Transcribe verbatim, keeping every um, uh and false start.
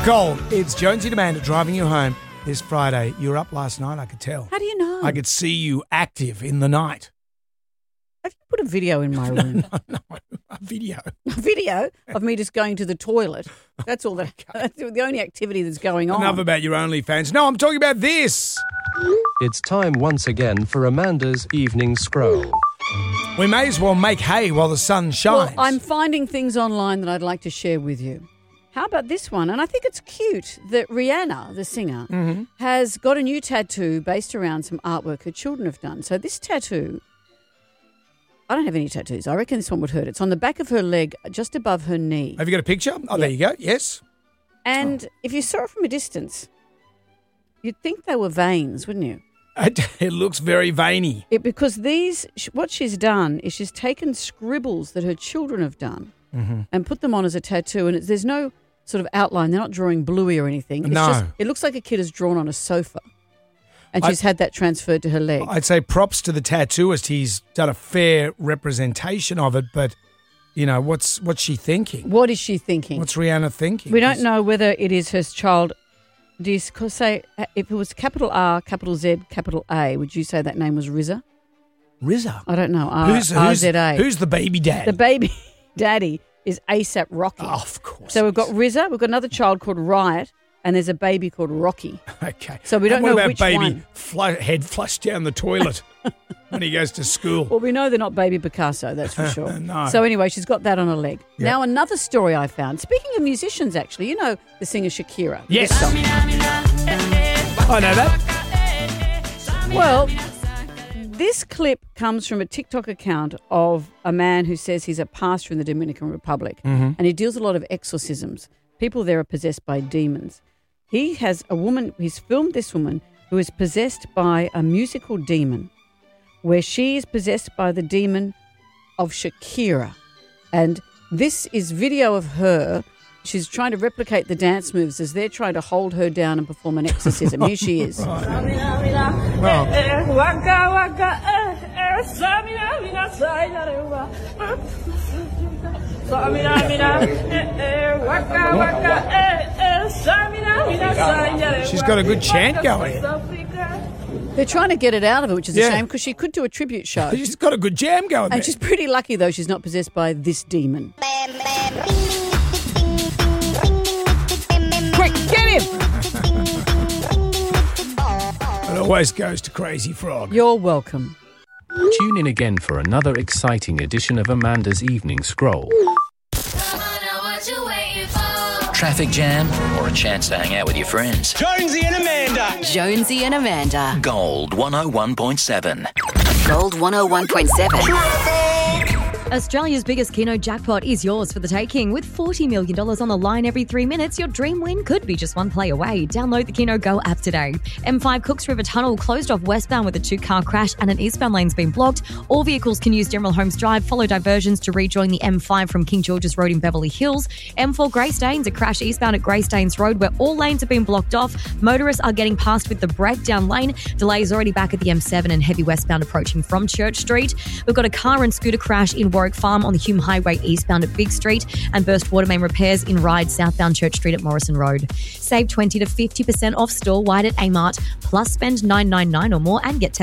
Gold, it's Jonesy and Amanda driving you home this Friday. You were up last night, I could tell. How do you know? I could see you active in the night. Have you put a video in my room? no, no, a video. A video of me just going to the toilet. That's all that. That's the only activity that's going on. Enough about your OnlyFans. No, I'm talking about this. It's time once again for Amanda's Evening Scroll. We may as well make hay while the sun shines. Well, I'm finding things online that I'd like to share with you. How about this one? And I think it's cute that Rihanna, the singer, mm-hmm. has got a new tattoo based around some artwork her children have done. So this tattoo, I don't have any tattoos. I reckon this one would hurt. It's on the back of her leg, just above her knee. Have you got a picture? Oh, yeah. There you go. Yes. And oh. if you saw it from a distance, you'd think they were veins, wouldn't you? It looks very veiny. It, because these, what she's done is she's taken scribbles that her children have done mm-hmm. and put them on as a tattoo. And it's, there's no sort of outline. They're not drawing Bluey or anything. It's no. just, it looks like a kid has drawn on a sofa. And she's I, had that transferred to her leg. I'd say props to the tattooist. He's done a fair representation of it, but, you know, what's what's she thinking? What is she thinking? What's Rihanna thinking? We don't know whether it is her child. Do you say, if it was capital R, capital Z, capital A, would you say that name was R Z A? R Z A? I don't know. R- who's, R Z A. Who's, who's the baby daddy? The baby daddy is ASAP Rocky. Oh, of course. So we've got R Z A, we've got another child called Riot, and there's a baby called Rocky. Okay. So we don't and what know about which baby one. Fl- head flushed down the toilet when he goes to school? Well, we know they're not baby Picasso, that's for sure. No. So anyway, she's got that on her leg. Yep. Now another story I found. Speaking of musicians, actually, you know the singer Shakira. Yes. I know that. Well, this clip comes from a TikTok account of a man who says he's a pastor in the Dominican Republic, mm-hmm. and he deals a lot of exorcisms. People there are possessed by demons. He has a woman, he's filmed this woman who is possessed by a musical demon, where she is possessed by the demon of Shakira. And this is video of her. She's trying to replicate the dance moves as they're trying to hold her down and perform an exorcism. Here she is. She's got a good chant going. They're trying to get it out of her, which is Yeah. a shame because she could do a tribute show. She's got a good jam going And there. she's pretty lucky, though, she's not possessed by this demon. Quick, get him! It always goes to Crazy Frog. You're welcome. Tune in again for another exciting edition of Amanda's Evening Scroll. Traffic jam or a chance to hang out with your friends? Jonesy and Amanda. Jonesy and Amanda. Gold one oh one point seven. Gold one oh one point seven. Australia's biggest Keno jackpot is yours for the taking. With forty million dollars on the line every three minutes, your dream win could be just one play away. Download the Keno Go app today. M five Cooks River Tunnel closed off westbound with a two-car crash and an eastbound lane's been blocked. All vehicles can use General Holmes Drive, follow diversions to rejoin the M five from King George's Road in Beverly Hills. M four Greystanes, a crash eastbound at Greystanes Road where all lanes have been blocked off. Motorists are getting past with the breakdown lane. Delays already back at the M seven and heavy westbound approaching from Church Street. We've got a car and scooter crash in Warwick Farm on the Hume Highway eastbound at Big Street and burst water main repairs in Ryde southbound Church Street at Morrison Road. Save twenty to fifty percent off store-wide at Amart, plus spend nine ninety-nine or more and get ten